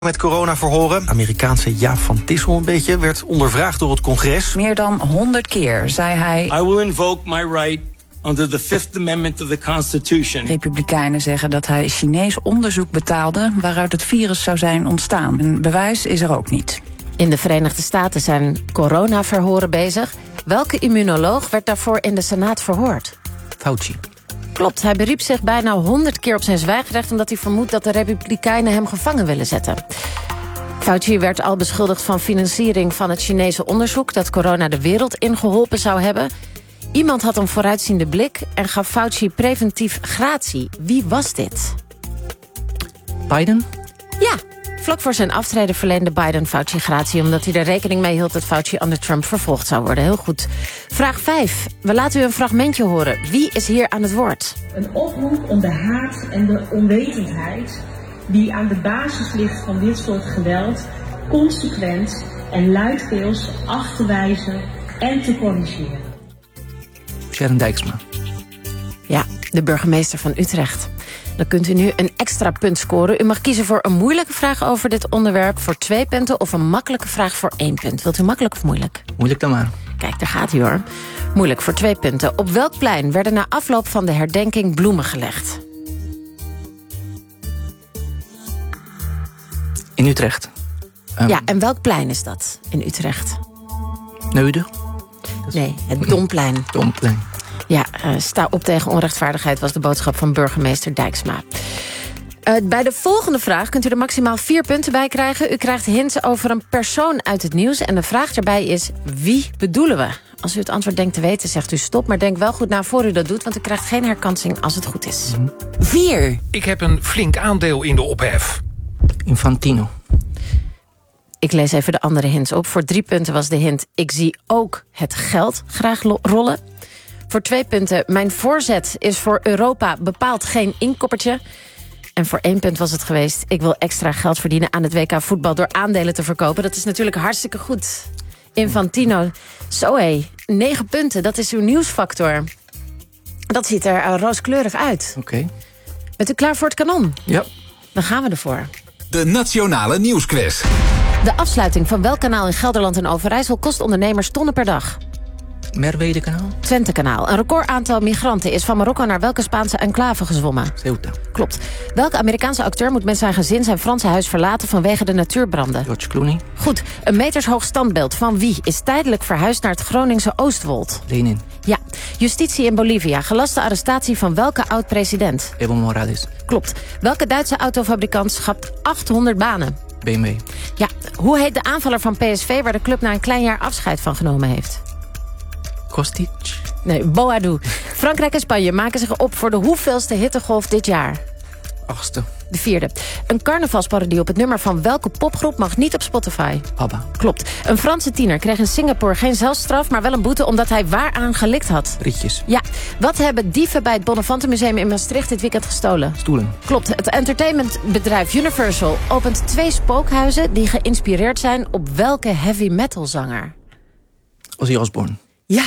Met coronaverhoren. Amerikaanse Jaap van Dissel een beetje werd ondervraagd door het congres. Meer dan 100 keer zei hij: I will invoke my right under the Fifth Amendment of the Constitution. Republikeinen zeggen dat hij Chinees onderzoek betaalde waaruit het virus zou zijn ontstaan. Een bewijs is er ook niet. In de Verenigde Staten zijn coronaverhoren bezig. Welke immunoloog werd daarvoor in de Senaat verhoord? Fauci. Klopt, hij beriep zich bijna 100 keer op zijn zwijgrecht omdat hij vermoedt dat de Republikeinen hem gevangen willen zetten. Fauci werd al beschuldigd van financiering van het Chinese onderzoek dat corona de wereld ingeholpen zou hebben. Iemand had een vooruitziende blik en gaf Fauci preventief gratie. Wie was dit? Biden? Ja, vlak voor zijn aftreden verleende Biden Fauci gratie, omdat hij er rekening mee hield dat Fauci onder Trump vervolgd zou worden. Heel goed. Vraag 5. We laten u een fragmentje horen. Wie is hier aan het woord? Een oproep om de haat en de onwetendheid die aan de basis ligt van dit soort geweld consequent en luidkeels af te wijzen en te corrigeren. Sharon Dijksma. Ja, de burgemeester van Utrecht. Dan kunt u nu een extra punt scoren. U mag kiezen voor een moeilijke vraag over dit onderwerp voor 2 punten of een makkelijke vraag voor 1 punt. Wilt u makkelijk of moeilijk? Moeilijk dan maar. Kijk, daar gaat hij hoor. Moeilijk voor 2 punten. Op welk plein werden na afloop van de herdenking bloemen gelegd? In Utrecht. Ja, en welk plein is dat in Utrecht? Neude? Nee, het Domplein. Domplein. Ja, sta op tegen onrechtvaardigheid was de boodschap van burgemeester Dijksma. Bij de volgende vraag kunt u er maximaal 4 punten bij krijgen. U krijgt hints over een persoon uit het nieuws. En de vraag erbij is, wie bedoelen we? Als u het antwoord denkt te weten, zegt u stop. Maar denk wel goed na voor u dat doet, want u krijgt geen herkansing als het goed is. 4. Ik heb een flink aandeel in de ophef. Infantino. Ik lees even de andere hints op. Voor 3 punten was de hint: ik zie ook het geld graag rollen. Voor 2 punten: mijn voorzet is voor Europa bepaald geen inkoppertje. En voor 1 punt was het geweest: ik wil extra geld verdienen aan het WK voetbal door aandelen te verkopen. Dat is natuurlijk hartstikke goed. Infantino. Zo hé, 9 punten, dat is uw nieuwsfactor. Dat ziet er rooskleurig uit. Oké. Bent u klaar voor het kanon? Ja. Dan gaan we ervoor. De Nationale Nieuwsquiz. De afsluiting van welk kanaal in Gelderland en Overijssel kost ondernemers tonnen per dag? Merwede-kanaal? Twentekanaal. Een recordaantal migranten is van Marokko naar welke Spaanse enclave gezwommen? Ceuta. Klopt. Welke Amerikaanse acteur moet met zijn gezin zijn Franse huis verlaten vanwege de natuurbranden? George Clooney. Goed. Een metershoog standbeeld van wie is tijdelijk verhuisd naar het Groningse Oostwold? Lenin. Ja. Justitie in Bolivia. Gelaste arrestatie van welke oud-president? Evo Morales. Klopt. Welke Duitse autofabrikant schapt 800 banen? BMW. Ja. Hoe heet de aanvaller van PSV waar de club na een klein jaar afscheid van genomen heeft? Kostic. Nee, Boadou. Frankrijk en Spanje maken zich op voor de hoeveelste hittegolf dit jaar? 8e. De 4e. Een carnavalsparodie op het nummer van welke popgroep mag niet op Spotify? ABBA. Klopt. Een Franse tiener kreeg in Singapore geen zelfstraf, maar wel een boete omdat hij waaraan gelikt had. Rietjes. Ja. Wat hebben dieven bij het Bonnefantenmuseum in Maastricht dit weekend gestolen? Stoelen. Klopt. Het entertainmentbedrijf Universal opent 2 spookhuizen die geïnspireerd zijn op welke heavy metal zanger? Ozzy Osbourne. Ja.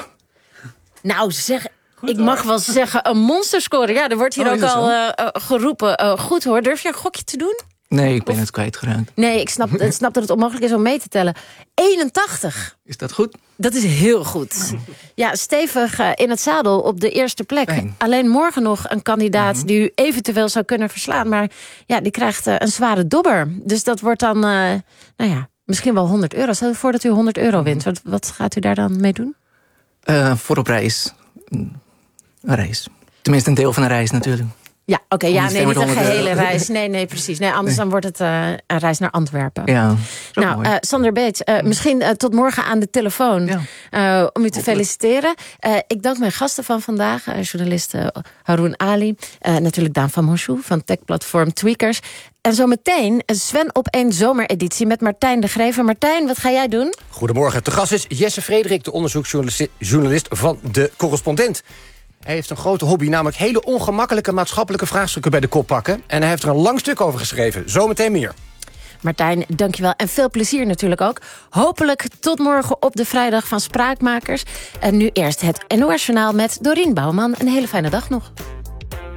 Nou zeg, ik mag wel zeggen een monsterscore. Ja, er wordt hier ook al geroepen. Goed hoor, durf je een gokje te doen? Nee, ik ben het kwijtgeraakt. Nee, ik snap dat het onmogelijk is om mee te tellen. 81. Is dat goed? Dat is heel goed. Ja, stevig in het zadel op de eerste plek. Fijn. Alleen morgen nog een kandidaat die u eventueel zou kunnen verslaan. Maar ja, die krijgt een zware dobber. Dus dat wordt dan, misschien wel €100. Stel je voor dat u €100 wint. Wat gaat u daar dan mee doen? Voor op reis. Een reis. Tenminste, een deel van een reis natuurlijk. Ja, oké. Ja, nee, niet een €100. gehele reis. Nee, precies. Nee, anders dan wordt het een reis naar Antwerpen. Ja. Nou, Sander Beets, misschien tot morgen aan de telefoon om u te feliciteren. Ik dank mijn gasten van vandaag. Journalist Haroon Ali. Natuurlijk Daan van Monchou van techplatform Tweakers. En zometeen een Sven op 1 zomereditie met Martijn de Grever. Martijn, wat ga jij doen? Goedemorgen. Te gast is Jesse Frederik, de onderzoeksjournalist van De Correspondent. Hij heeft een grote hobby, namelijk hele ongemakkelijke maatschappelijke vraagstukken bij de kop pakken. En hij heeft er een lang stuk over geschreven. Zometeen meer. Martijn, dankjewel. En veel plezier natuurlijk ook. Hopelijk tot morgen op de vrijdag van Spraakmakers. En nu eerst het NOS Journaal met Dorien Bouwman. Een hele fijne dag nog.